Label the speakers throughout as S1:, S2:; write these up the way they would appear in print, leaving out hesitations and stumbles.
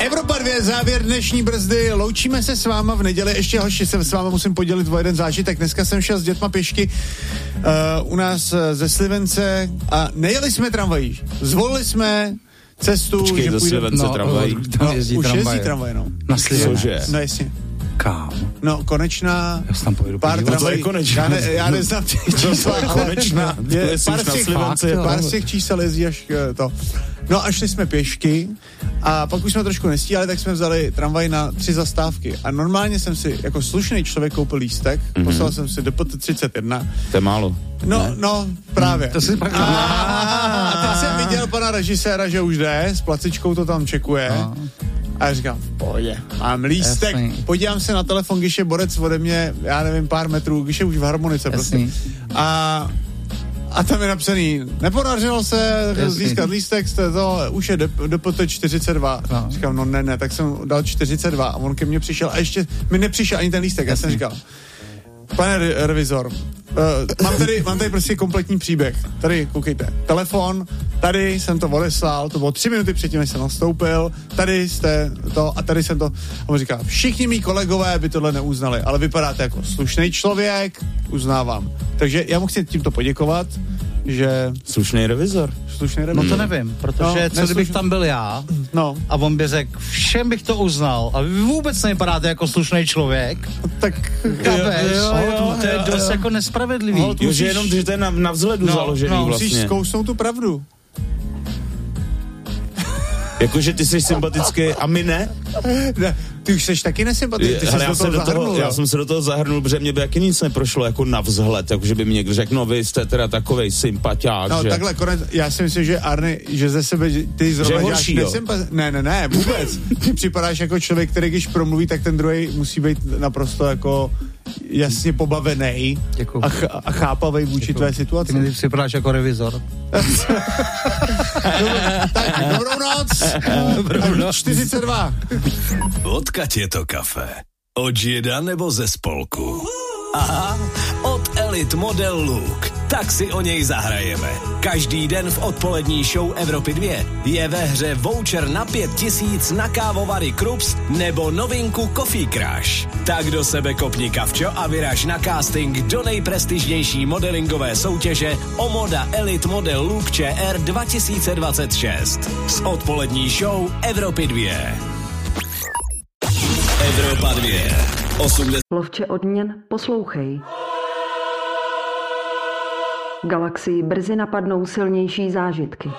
S1: Evropa 2, závěr dnešní brzdy, loučíme se s váma v neděli, ještě hoši se s váma musím podělit o jeden zážitek, dneska jsem šel s dětma pěšky u nás ze Slivence a nejeli jsme tramvají, zvolili cestu,
S2: počkej,
S1: že
S2: půjdeme... Slivence tramvají.
S1: Už jezdí tramvaj, no.
S3: Na Slivence.
S1: No jasně.
S3: Kam?
S1: No, Konečná.
S3: Já tam pojedu.
S1: Pár tramvají. Já neznám ty čísla.
S2: Konečná.
S1: Pár z těch čísel jezdí až to. No a šli jsme pěšky a pak už jsme trošku nestíhali, tak jsme vzali tramvaj na 3 zastávky. A normálně jsem si jako slušný člověk koupil lístek, poslal jsem si DPT 31.
S2: To je málo.
S1: No, právě.
S3: To si pak...
S1: A teď jsem viděl pana režiséra, že už jde, s placičkou to tam čekuje. A já říkám, v pohodě, mám lístek, podívám se na telefon, když je borec ode mě, já nevím, pár metrů, když je už v harmonice prostě. A tam je napsaný, nepodařilo se získat lístek, už je DPT 42. No. Říkám, no ne, tak jsem dal 42 a on ke mně přišel a ještě mi nepřišel ani ten lístek. Já jsem říkal, pane revizor, mám tady prostě kompletní příběh. Tady, koukejte, telefon, tady jsem to odeslal, to bylo 3 minuty předtím, než jsem nastoupil, tady jste to a tady jsem to. A on říká, všichni mý kolegové by tohle neuznali, ale vypadáte jako slušný člověk, uznávám. Takže já mu chci tímto poděkovat, že...
S2: Slušný revizor.
S3: No to nevím, protože co kdybych tam byl já a on by řekl, všem bych to uznal a vy vůbec nevypadáte jako slušný člověk,
S1: tak
S3: to je dost jako nespravedlivý.
S2: Že jenom, že to je na vzhledu založený vlastně.
S1: Musíš zkousnout tu pravdu.
S2: Jakože ty jsi sympatický a my ne?
S1: Ty už jsi taky nesympatický, ty jsi
S2: já jsem se do toho zahrnul, protože mě by taky nic neprošlo jako na vzhled, jakože by mi někdo řekl, no vy jste teda takovej sympatiák,
S1: no,
S2: že...
S1: takhle, konec, já si myslím, že Arny, že ze sebe, ty zrovna
S2: horší,
S1: ne, vůbec. Ty připadáš jako člověk, který když promluví, tak ten druhý musí být naprosto jako jasně pobavený a chápavej vůči tvé situaci.
S3: Ty mi připadáš jako revizor.
S1: Tak, dobrou noc. 42.
S4: Odkud je to kafe? Od žida nebo ze spolku? Aha, od Elite Model Look. Tak si o něj zahrajeme. Každý den v odpolední show Evropy 2 je ve hře voucher na 5 000 na kávovary Krups nebo novinku Coffee Crush. Tak do sebe kopni kavčo a vyraž na casting do nejprestižnější modelingové soutěže o Moda Elite Model Look ČR 2026. S odpolední show Evropy 2. Evropa 2. 80.
S5: Lovče odměn, poslouchej. Galaxii brzy napadnou silnější zážitky.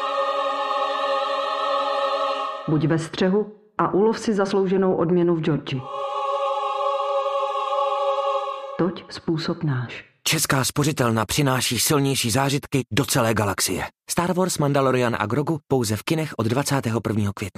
S5: Buď ve střehu a ulov si zaslouženou odměnu v Georgii. Toť způsob náš.
S6: Česká spořitelna přináší silnější zážitky do celé galaxie. Star Wars, Mandalorian a Grogu pouze v kinech od 21. května.